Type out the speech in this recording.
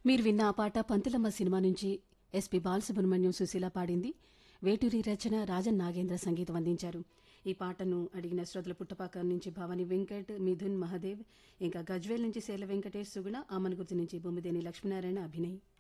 మీరు విన్న ఆ పాట పంతులమ్మ సినిమా నుంచి ఎస్పి బాలసుబ్రహ్మణ్యం సుశీల పాడింది. వేటూరి రచన, రాజన్ నాగేంద్ర సంగీతం అందించారు. ఈ పాటను అడిగిన శ్రోతల పుట్టపాక నుంచి భవానీ వెంకట్, మిథున్ మహదేవ్, ఇంకా గజ్వేల్ నుంచి శేల వెంకటేష్ సుగుణ, ఆమనగుర్తి నుంచి బొమ్మిదేని లక్ష్మీనారాయణ, అభినయ్.